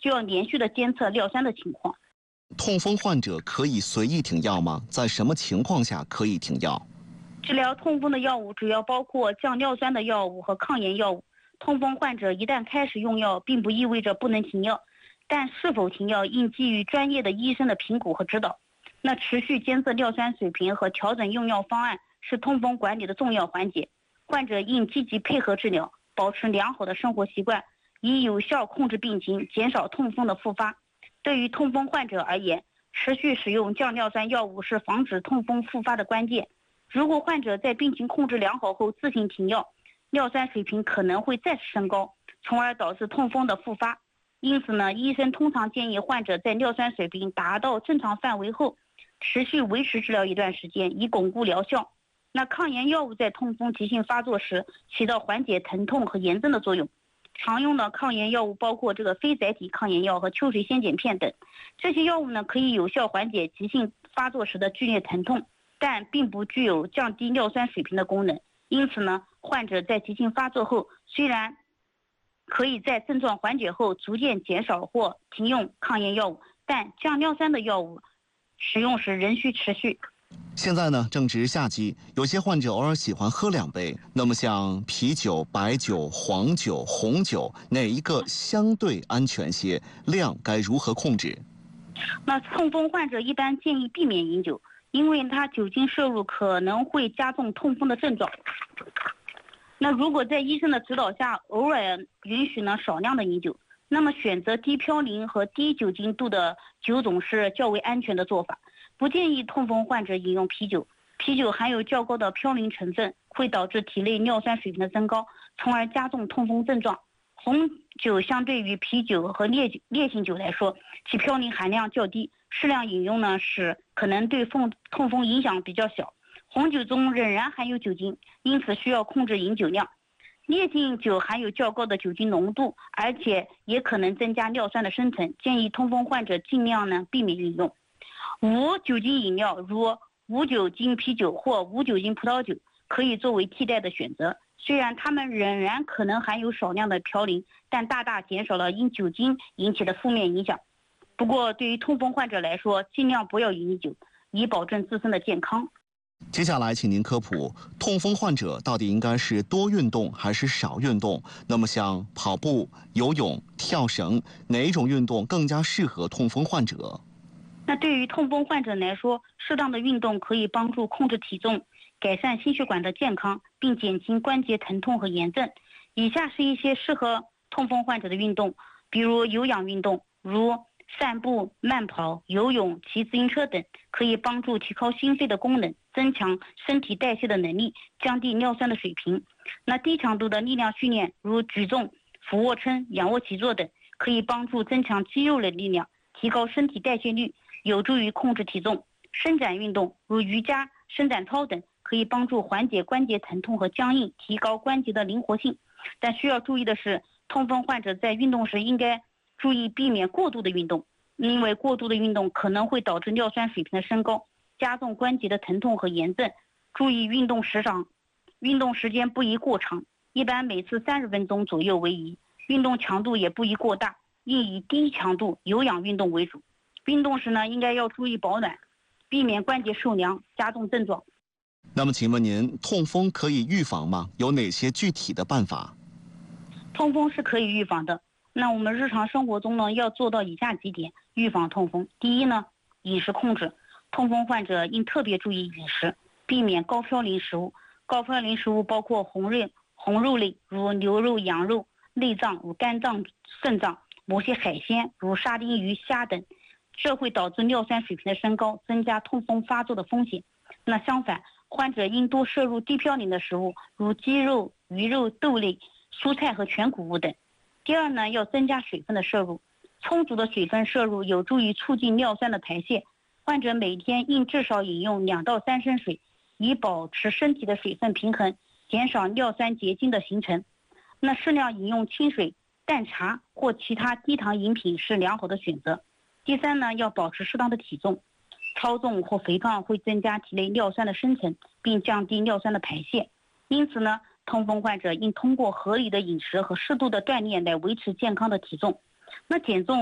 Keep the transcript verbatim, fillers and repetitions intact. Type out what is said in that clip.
就要连续的监测尿酸的情况。 痛风患者可以随意停药吗？在什么情况下可以停药？ 治疗痛风的药物主要包括降尿酸的药物和抗炎药物。痛风患者一旦开始用药，并不意味着不能停药，但是否停药应基于专业的医生的评估和指导。那持续监测尿酸水平和调整用药方案是痛风管理的重要环节。患者应积极配合治疗，保持良好的生活习惯，以有效控制病情，减少痛风的复发。对于痛风患者而言，持续使用降尿酸药物是防止痛风复发的关键。如果患者在病情控制良好后自行停药，尿酸水平可能会再次升高，从而导致痛风的复发。因此呢，医生通常建议患者在尿酸水平达到正常范围后，持续维持治疗一段时间，以巩固疗效。那抗炎药物在痛风急性发作时起到缓解疼痛和炎症的作用。常用的抗炎药物包括这个非甾体抗炎药和秋水仙碱片等。这些药物呢，可以有效缓解急性发作时的剧烈疼痛，但并不具有降低尿酸水平的功能。因此呢，患者在急性发作后，虽然可以在症状缓解后逐渐减少或停用抗炎药物，但降尿酸的药物使用时仍需持续。 现在呢，正值夏季，有些患者偶尔喜欢喝两杯。那么像啤酒、白酒、黄酒、红酒，哪一个相对安全些？量该如何控制？ 那痛风患者一般建议避免饮酒，因为它酒精摄入可能会加重痛风的症状。那如果在医生的指导下，偶尔允许呢少量的饮酒，那么选择低嘌呤和低酒精度的酒种是较为安全的做法。不建议痛风患者饮用啤酒，啤酒含有较高的嘌呤成分，会导致体内尿酸水平的增高，从而加重痛风症状。红酒相对于啤酒和烈酒烈性酒来说，其嘌呤含量较低，适量饮用呢是可能对痛痛风影响比较小。红酒中仍然含有酒精，因此需要控制饮酒量。烈性酒含有较高的酒精浓度，而且也可能增加尿酸的生成，建议痛风患者尽量呢避免饮用。无酒精饮料如无酒精啤酒或无酒精葡萄酒可以作为替代的选择，虽然它们仍然可能含有少量的嘌呤，但大大减少了因酒精引起的负面影响。不过对于痛风患者来说，尽量不要饮酒，以保证自身的健康。 接下来请您科普，痛风患者到底应该是多运动还是少运动？那么像跑步、游泳、跳绳，哪一种运动更加适合痛风患者？ 那对于痛风患者来说，适当的运动可以帮助控制体重，改善心血管的健康，并减轻关节疼痛和炎症。以下是一些适合痛风患者的运动，比如有氧运动，如散步、慢跑、游泳、骑自行车等，可以帮助提高心肺的功能，增强身体代谢的能力，降低尿酸的水平。那低强度的力量训练，如举重、俯卧撑、仰卧起坐等，可以帮助增强肌肉的力量，提高身体代谢率，有助于控制体重。伸展运动，如瑜伽、伸展操等，可以帮助缓解关节疼痛和僵硬，提高关节的灵活性。但需要注意的是，痛风患者在运动时应该注意避免过度的运动，因为过度的运动可能会导致尿酸水平的升高，加重关节的疼痛和炎症。注意运动时长，运动时间不宜过长，一般每次三十分钟左右为宜。运动强度也不宜过大，应以低强度有氧运动为主。运动时呢，应该要注意保暖，避免关节受凉，加重症状。 那么请问您，痛风可以预防吗？有哪些具体的办法？ 痛风是可以预防的。那我们日常生活中呢，要做到以下几点预防痛风。第一呢，饮食控制。痛风患者应特别注意饮食，避免高嘌呤食物。高嘌呤食物包括红肉、红肉类，如牛肉、羊肉；内脏如肝脏、肾脏；某些海鲜，如沙丁鱼、虾等。这会导致尿酸水平的升高，增加痛风发作的风险。那相反，患者应多摄入低嘌呤的食物，如鸡肉、鱼肉、豆类、蔬菜和全谷物等。第二呢，要增加水分的摄入，充足的水分摄入有助于促进尿酸的排泄。患者每天应至少饮用两到三升水，以保持身体的水分平衡，减少尿酸结晶的形成。那适量饮用清水、淡茶或其他低糖饮品是良好的选择。第三呢，要保持适当的体重，超重或肥胖会增加体内尿酸的生成，并降低尿酸的排泄。因此呢，痛风患者应通过合理的饮食和适度的锻炼来维持健康的体重。那减重